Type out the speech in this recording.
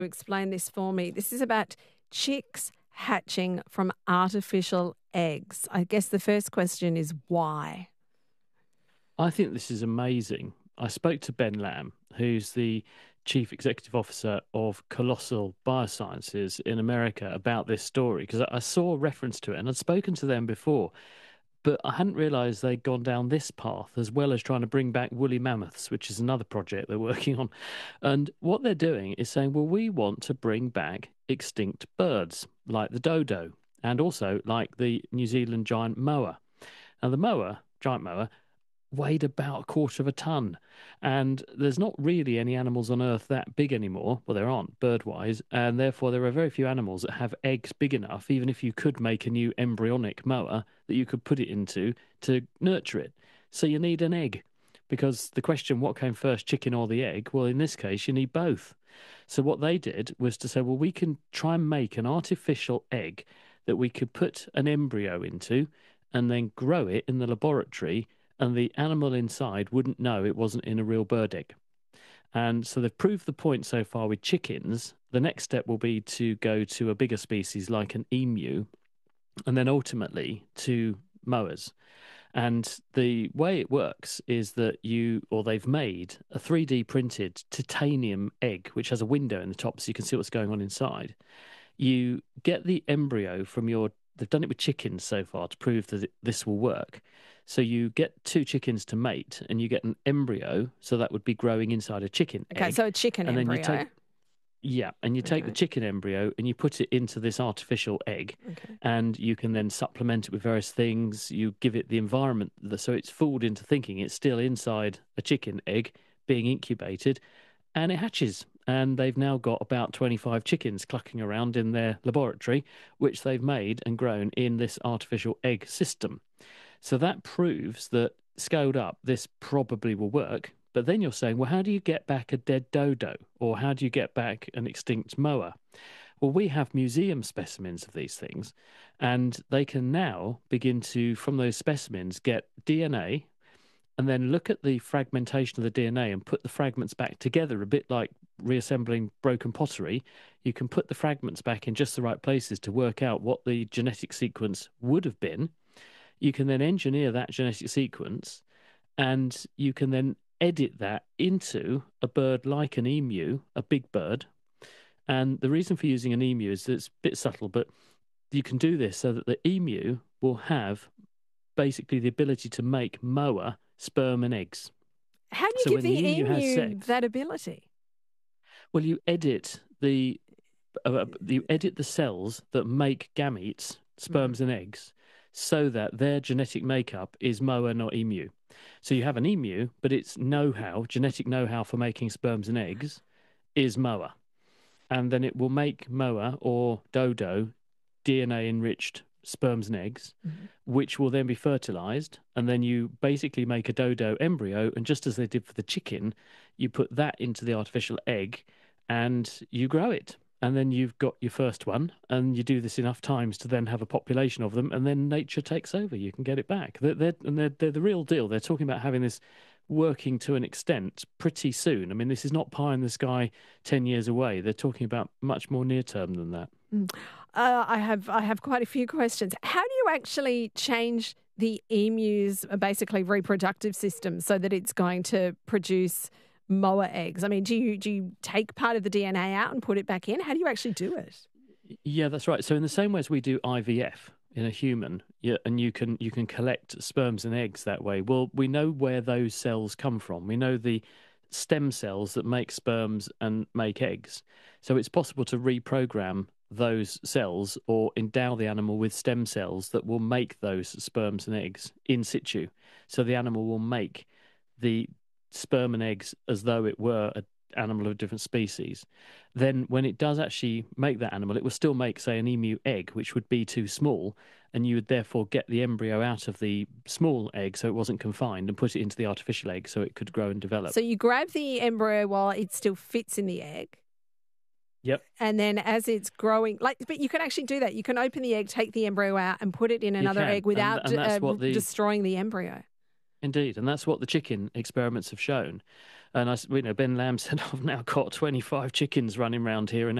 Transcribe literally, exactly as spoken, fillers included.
explain this for me. This is about chicks hatching from artificial eggs. I guess the first question is why? I think this is amazing. I spoke to Ben Lamb, who's the Chief Executive Officer of Colossal Biosciences in America, about this story, because I saw a reference to it and I'd spoken to them before, but I hadn't realised they'd gone down this path as well as trying to bring back woolly mammoths, which is another project they're working on. And what they're doing is saying, well, we want to bring back extinct birds like the dodo and also like the New Zealand giant moa. Now, the moa, giant moa, weighed about a quarter of a ton. And there's not really any animals on Earth that big anymore. Well, there aren't bird-wise. And therefore, there are very few animals that have eggs big enough, even if you could make a new embryonic moa, that you could put it into to nurture it. So you need an egg. Because the question, what came first, chicken or the egg? Well, in this case, you need both. So what they did was to say, well, we can try and make an artificial egg that we could put an embryo into and then grow it in the laboratory, and the animal inside wouldn't know it wasn't in a real bird egg. And so they've proved the point so far with chickens. The next step will be to go to a bigger species like an emu, and then ultimately to moas. And the way it works is that you, or they've made a three D printed titanium egg, which has a window in the top so you can see what's going on inside. You get the embryo from your, they've done it with chickens so far to prove that it, this will work. So you get two chickens to mate and you get an embryo, so that would be growing inside a chicken Okay, egg. so a chicken and embryo. Then you take, yeah, and you take Okay. the chicken embryo and you put it into this artificial egg, Okay. and you can then supplement it with various things. You give it the environment, so it's fooled into thinking it's still inside a chicken egg being incubated, and it hatches. And they've now got about twenty-five chickens clucking around in their laboratory, which they've made and grown in this artificial egg system. So that proves that, scaled up, this probably will work. But then you're saying, well, how do you get back a dead dodo? Or how do you get back an extinct moa? Well, we have museum specimens of these things, and they can now begin to, from those specimens, get D N A and then look at the fragmentation of the D N A and put the fragments back together, a bit like reassembling broken pottery. You can put the fragments back in just the right places to work out what the genetic sequence would have been. You can then engineer that genetic sequence, and you can then edit that into a bird like an emu, a big bird. And the reason for using an emu is that it's a bit subtle, but you can do this so that the emu will have basically the ability to make moa sperm and eggs. How do you So give when the the emu has emu sex- that ability? Well, you edit the uh, you edit the cells that make gametes, sperms and eggs, so that their genetic makeup is moa, not emu. So you have an emu, but its know-how, genetic know-how for making sperms and eggs, is moa. And then it will make moa or dodo D N A-enriched sperms and eggs, Mm-hmm. which will then be fertilized. And then you basically make a dodo embryo. And just as they did for the chicken, you put that into the artificial egg and you grow it. And then you've got your first one, and you do this enough times to then have a population of them, and then nature takes over. You can get it back. They're, they're, and they're, they're the real deal. They're talking about having this working to an extent pretty soon. I mean, this is not pie in the sky ten years away. They're talking about much more near term than that. Mm. Uh, I have I have quite a few questions. How do you actually change the emu's uh, basically reproductive system so that it's going to produce moa eggs? I mean, do you do you take part of the D N A out and put it back in? How do you actually do it? Yeah, that's right. So in the same way as we do I V F in a human, yeah, and you can you can collect sperms and eggs that way. Well, we know where those cells come from. We know the stem cells that make sperms and make eggs. So it's possible to reprogram those cells or endow the animal with stem cells that will make those sperms and eggs in situ. So the animal will make the sperm and eggs as though it were an animal of a different species. Then when it does actually make that animal, it will still make, say, an emu egg, which would be too small, and you would therefore get the embryo out of the small egg so it wasn't confined and put it into the artificial egg so it could grow and develop. So you grab the embryo while it still fits in the egg. Yep. And then as it's growing, like, but you can actually do that. You can open the egg, take the embryo out and put it in another can. egg without And- and that's uh, what the- destroying the embryo. Indeed, and that's what the chicken experiments have shown. And I, s- you know, Ben Lamb said, I've now got twenty-five chickens running around here in